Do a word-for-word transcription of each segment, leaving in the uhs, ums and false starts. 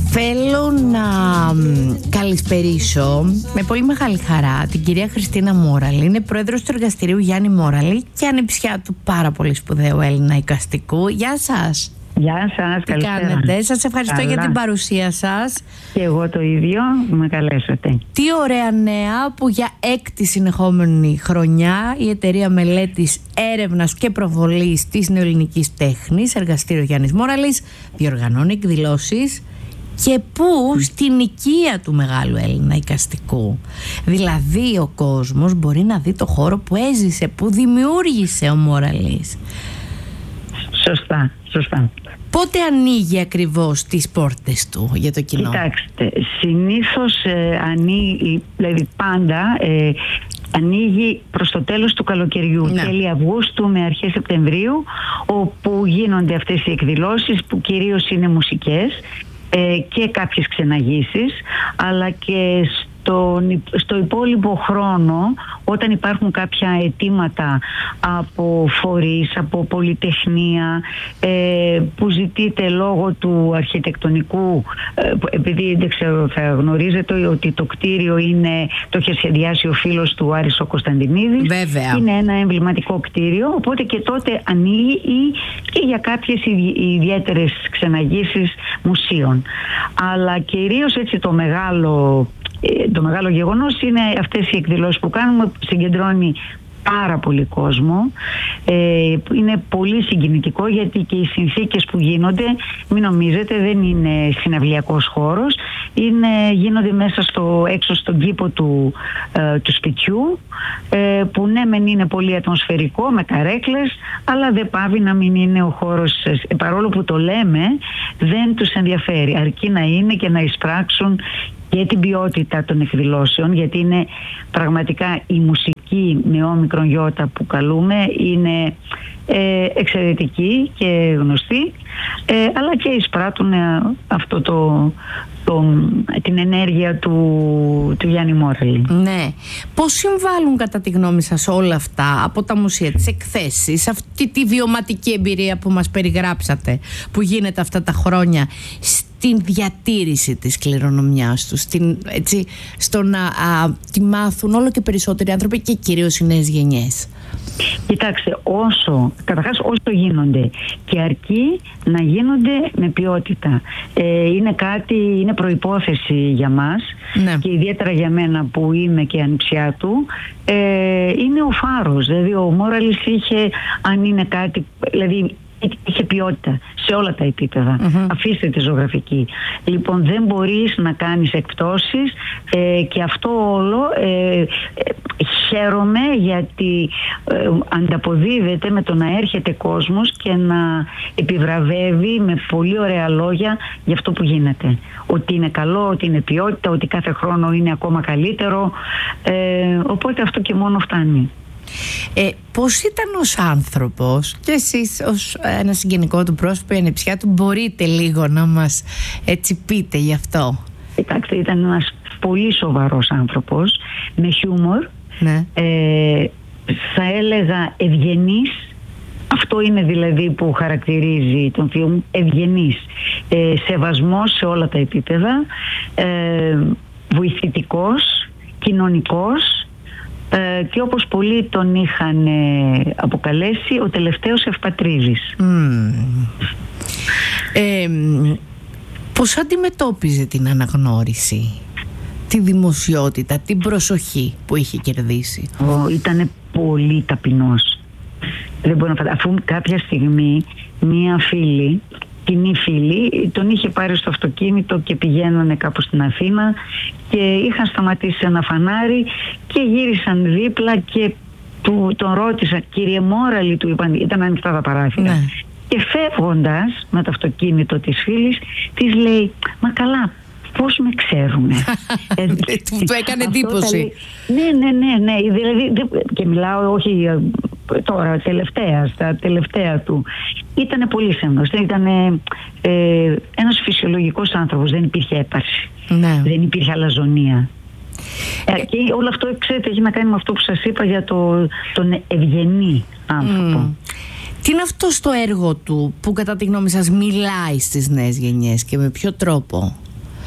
Θέλω να καλησπερίσω με πολύ μεγάλη χαρά την κυρία Χριστίνα Μόραλη. Είναι πρόεδρος του εργαστηρίου Γιάννη Μόραλη και ανιψιά του πάρα πολύ σπουδαίου Έλληνα εικαστικού. Γεια σας. Γεια σας, τι κάνετε? Σας ευχαριστώ Καλά. για την παρουσία σας. Και εγώ το ίδιο, με καλέσατε. Τι ωραία νέα που για έκτη συνεχόμενη χρονιά η Εταιρεία Μελέτης, Έρευνας και Προβολής της Νεοελληνικής Τέχνης, εργαστήριο Γιάννης Μόραλης, διοργανώνει εκδηλώσεις και που στην οικία του μεγάλου Έλληνα εικαστικού. Δηλαδή ο κόσμος μπορεί να δει το χώρο που έζησε, που δημιούργησε ο Μόραλης. Σωστά, σωστά. Πότε ανοίγει ακριβώς τις πόρτες του για το κοινό? Κοιτάξτε, συνήθως ε, ανοίγει, δηλαδή πάντα ε, ανοίγει προς το τέλος του καλοκαιριού, ναι. τέλη Αυγούστου με αρχές Σεπτεμβρίου, όπου γίνονται αυτές οι εκδηλώσεις που κυρίως είναι μουσικές ε, και κάποιες ξεναγήσεις, αλλά και στο, στο υπόλοιπο χρόνο, όταν υπάρχουν κάποια αιτήματα από φορείς, από πολυτεχνία ε, που ζητείται λόγω του αρχιτεκτονικού, ε, επειδή δεν ξέρω, θα γνωρίζετε ότι το κτίριο είναι, το είχε σχεδιάσει ο φίλος του Άρης ο Κωνσταντινίδης. Βέβαια. Είναι ένα εμβληματικό κτίριο, οπότε και τότε ανοίγει ή και για κάποιες ιδιαίτερες ξεναγήσεις μουσείων. Αλλά κυρίως έτσι το μεγάλο Το μεγάλο γεγονός είναι αυτές οι εκδηλώσεις που κάνουμε, συγκεντρώνει πάρα πολύ κόσμο. Ε, είναι πολύ συγκινητικό γιατί και οι συνθήκες που γίνονται, μην νομίζετε, δεν είναι συναυλιακός χώρος, είναι, γίνονται μέσα στο, έξω στον κήπο του, ε, του σπιτιού, ε, που ναι μεν είναι πολύ ατμοσφαιρικό με καρέκλες, αλλά δεν πάβει να μην είναι ο χώρος, ε, παρόλο που το λέμε δεν τους ενδιαφέρει, αρκεί να είναι και να εισπράξουν και την ποιότητα των εκδηλώσεων, γιατί είναι πραγματικά η μουσική με όμικρον γιώτα που καλούμε είναι ε, εξαιρετική και γνωστή, ε, αλλά και εισπράττουν ε, αυτό το, το, την ενέργεια του, του Γιάννη Μόραλη. Ναι. Πώς συμβάλλουν κατά τη γνώμη σας όλα αυτά, από τα μουσεία, τις εκθέσεις, αυτή τη βιωματική εμπειρία που μας περιγράψατε, που γίνεται αυτά τα χρόνια, στην διατήρηση της κληρονομιάς τους, στην, έτσι, στο να α, τη μάθουν όλο και περισσότεροι άνθρωποι και κυρίως οι νέες γενιές? Κοιτάξτε, όσο, καταρχάς όσο γίνονται, και αρκεί να γίνονται με ποιότητα. Ε, είναι κάτι, είναι προϋπόθεση για μας, ναι. Και ιδιαίτερα για μένα που είμαι και ανιψιά του, ε, είναι ο φάρος. Δηλαδή ο Μόραλης είχε, αν είναι κάτι, δηλαδή είχε ποιότητα σε όλα τα επίπεδα. Mm-hmm. Αφήστε τη ζωγραφική. Λοιπόν, δεν μπορείς να κάνεις εκπτώσεις, ε, και αυτό όλο ε, ε, χαίρομαι γιατί ε, ανταποδίδεται με το να έρχεται κόσμος και να επιβραβεύει με πολύ ωραία λόγια για αυτό που γίνεται. Ότι είναι καλό, ότι είναι ποιότητα, ότι κάθε χρόνο είναι ακόμα καλύτερο. Ε, οπότε αυτό και μόνο φτάνει. Ε, πώς ήταν ως άνθρωπος, και εσείς ως ένα συγγενικό του πρόσωπο, η ανιψιά του, μπορείτε λίγο να μας έτσι πείτε γι' αυτό? Κοιτάξτε, ήταν ένας πολύ σοβαρός άνθρωπος, με χιούμορ, ναι. ε, θα έλεγα ευγενής. Αυτό είναι δηλαδή που χαρακτηρίζει τον θείο μου, ευγενής, ε, σεβασμός σε όλα τα επίπεδα, ε, βοηθητικός, κοινωνικός, Ε, και όπως πολλοί τον είχαν ε, αποκαλέσει, ο τελευταίος ευπατρίδης. Mm. Ε, πώς αντιμετώπιζε την αναγνώριση, τη δημοσιότητα, την προσοχή που είχε κερδίσει? Oh, ήτανε πολύ ταπεινός. Δεν μπορώ να φανταστώ. Αφού κάποια στιγμή μία φίλη, κοινή φίλη, τον είχε πάρει στο αυτοκίνητο και πηγαίνανε κάπου στην Αθήνα και είχαν σταματήσει ένα φανάρι και γύρισαν δίπλα και του, τον ρώτησα, κύριε Μόραλη, του είπαν, ήταν ανοιχτά τα παράθυρα. Ναι. Και φεύγοντας με το αυτοκίνητο της φίλης, της λέει, μα καλά, πώς με ξέρουνε? ε, του έκανε εντύπωση. Ναι, ναι, ναι, ναι. Δηλαδή, και μιλάω όχι τώρα, τελευταία, στα τελευταία του. Ήτανε πολύ σέμνος. Ήτανε ε, ένας φυσιολογικός άνθρωπος. Δεν υπήρχε έπαρση. Ναι. Δεν υπήρχε αλαζονία. Ε, και όλο αυτό, ξέρετε, έχει να κάνει με αυτό που σας είπα για το, τον ευγενή άνθρωπο. Mm. Τι είναι αυτό στο έργο του που κατά τη γνώμη σας μιλάει στις νέες γενιές και με ποιο τρόπο?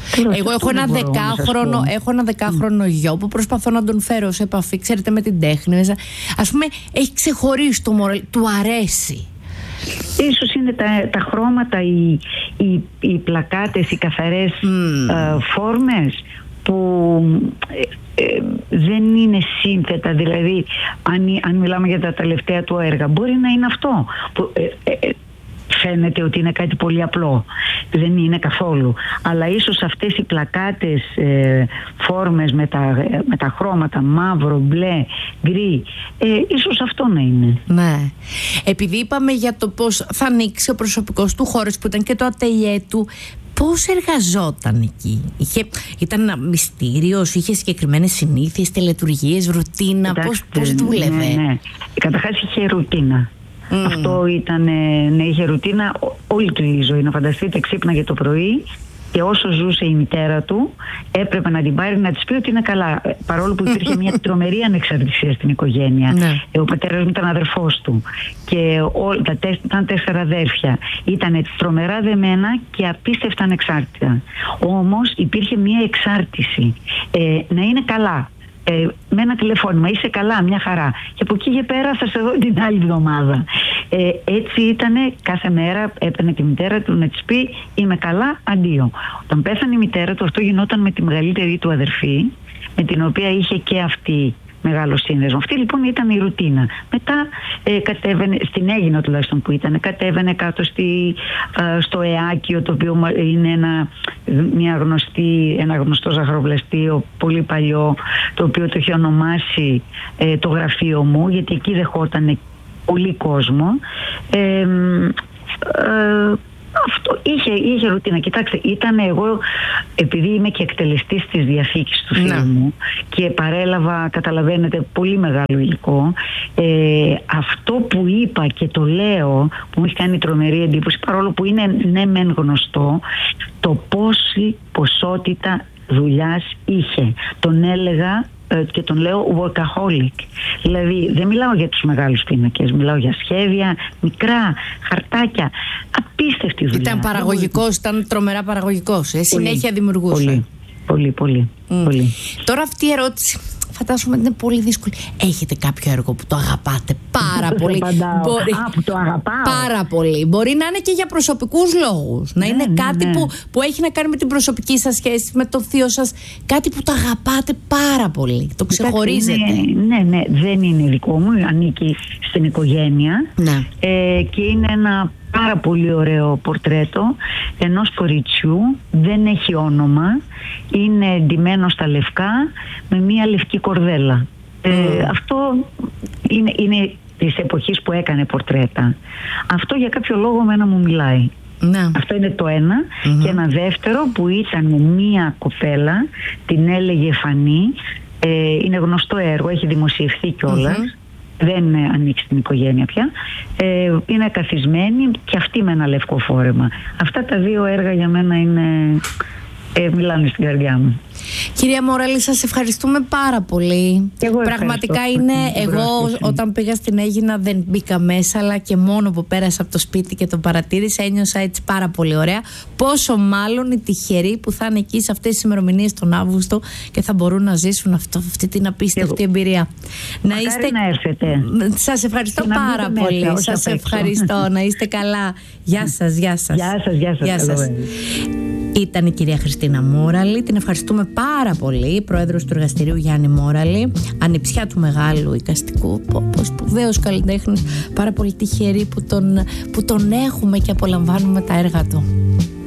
Εγώ έχω ένα, δεκάχρονο, έχω ένα δεκάχρονο mm. γιο που προσπαθώ να τον φέρω σε επαφή, ξέρετε, με την τέχνη. Ας πούμε, έχει ξεχωρίσει το μοραλ, του αρέσει. Ίσως είναι τα, τα χρώματα, οι, οι, οι πλακάτες, οι καθαρές mm. ε, φόρμες που ε, ε, δεν είναι σύνθετα. Δηλαδή, αν, αν μιλάμε για τα τελευταία του έργα, μπορεί να είναι αυτό που ε, ε, φαίνεται ότι είναι κάτι πολύ απλό. Δεν είναι καθόλου. Αλλά ίσως αυτές οι πλακάτες ε, φόρμες με τα, με τα χρώματα μαύρο, μπλε, γκρι, ε, ίσως αυτό να είναι. Ναι. Επειδή είπαμε για το πώς θα ανοίξει ο προσωπικός του χώρος, που ήταν και το ατελιέ του, πώς εργαζόταν εκεί? Είχε, ήταν ένα μυστήριος, είχε συγκεκριμένες συνήθειες, τελετουργίες, ρουτίνα? Εντάξει, πώς, πώς δούλευε? Ναι, ναι. Καταρχάς είχε ρουτίνα. Mm. Αυτό ήταν, ναι, είχε ρουτίνα όλη του η ζωή. Να φανταστείτε, ξύπναγε το πρωί και όσο ζούσε η μητέρα του έπρεπε να την πάρει, να της πει ότι είναι καλά, παρόλο που υπήρχε μια τρομερή ανεξαρτησία στην οικογένεια. Mm. Ο πατέρας μου ήταν αδερφός του και όλα, τα τέσ, ήταν τέσσερα αδέρφια, ήταν τρομερά δεμένα και απίστευτα ανεξάρτητα. Όμως υπήρχε μια εξάρτηση, ε, να είναι καλά. Ε, με ένα τηλεφώνημα, είσαι καλά, μια χαρά, και από εκεί και πέρα θα σε δω την άλλη εβδομάδα. Ε, έτσι ήτανε, κάθε μέρα έπαιρνε τη μητέρα του να της πει είμαι καλά, αντίο. Όταν πέθανε η μητέρα του, αυτό γινόταν με τη μεγαλύτερη του αδερφή, με την οποία είχε και αυτή μεγάλο σύνδεσμο. Αυτή λοιπόν ήταν η ρουτίνα. Μετά ε, κατέβαινε, στην Αίγινο τουλάχιστον που ήταν, κατέβαινε κάτω στη, ε, στο Εάκιο, το οποίο είναι ένα, μια γνωστή, ένα γνωστό ζαχαροπλαστείο πολύ παλιό, το οποίο το είχε ονομάσει ε, το γραφείο μου, γιατί εκεί δεχόταν πολύ κόσμο. Ε, ε, Αυτό είχε, είχε ρουτίνα. Κοιτάξτε, ήταν εγώ, επειδή είμαι και εκτελεστής της διαθήκης του φιλμού και παρέλαβα, καταλαβαίνετε, πολύ μεγάλο υλικό, ε, αυτό που είπα και το λέω, που μου έχει κάνει τρομερή εντύπωση, παρόλο που είναι ναι μεν γνωστό, το πόση ποσότητα δουλειάς είχε. Τον έλεγα και τον λέω workaholic. Δηλαδή δεν μιλάω για τους μεγάλους πίνακες, μιλάω για σχέδια, μικρά χαρτάκια, απίστευτη δουλειά. Ήταν παραγωγικός, ήταν τρομερά παραγωγικός, ε, συνέχεια δημιουργούσε. Πολύ, πολύ, πολύ, mm. πολύ. Τώρα αυτή η ερώτηση φαντάζομαι ότι είναι πολύ δύσκολη. Έχετε κάποιο έργο που το αγαπάτε πάρα πολύ? Μπορεί... Α, που το αγαπάω. Πάρα πολύ. Μπορεί να είναι και για προσωπικούς λόγους. Να ναι, είναι ναι, κάτι ναι. Που, που έχει να κάνει με την προσωπική σας σχέση, με το θείο σας. Κάτι που το αγαπάτε πάρα πολύ. Το ξεχωρίζετε. Ναι, ναι, ναι. Δεν είναι δικό μου. Ανήκει στην οικογένεια. Ναι. Ε, και είναι ένα πάρα πολύ ωραίο πορτρέτο ενός κοριτσιού, δεν έχει όνομα, είναι ντυμένο στα λευκά με μία λευκή κορδέλα. Mm. Ε, αυτό είναι, είναι της εποχής που έκανε πορτρέτα. Αυτό για κάποιο λόγο μένα μου μιλάει. Ναι. Αυτό είναι το ένα. Mm-hmm. Και ένα δεύτερο που ήταν μία κοπέλα, την έλεγε Φανή, ε, είναι γνωστό έργο, έχει δημοσιευθεί κιόλας. Mm-hmm. Δεν ανοίξει την οικογένεια πια. Ε, είναι καθισμένη και αυτή με ένα λευκό φόρεμα. Αυτά τα δύο έργα για μένα είναι, ε, μιλάνε στην καρδιά μου. Κυρία Μόραλη, σας ευχαριστούμε πάρα πολύ. Πραγματικά είναι, εγώ όταν πήγα στην Αίγινα δεν μπήκα μέσα, αλλά και μόνο που πέρασα από το σπίτι και το παρατήρησα, ένιωσα έτσι πάρα πολύ ωραία. Πόσο μάλλον οι τυχεροί που θα είναι εκεί σε αυτές τις ημερομηνίες τον Αύγουστο και θα μπορούν να ζήσουν αυτό, αυτή την απίστευτη εμπειρία. Να είστε... να έρθετε. Σας ευχαριστώ πάρα πολύ. Μέσα, σας ευχαριστώ. Να είστε καλά. Γεια σας, γεια σας. Γεια σας, γεια σας. Γεια σας. Ήταν η κυρία Χριστίνα Μόραλη. Την ευχαριστούμε πάρα πολύ, πρόεδρος του εργαστηρίου Γιάννη Μόραλη, ανιψιά του μεγάλου εικαστικού, σπουδαίος καλλιτέχνης, πάρα πολύ τυχερή που τον, που τον έχουμε και απολαμβάνουμε τα έργα του.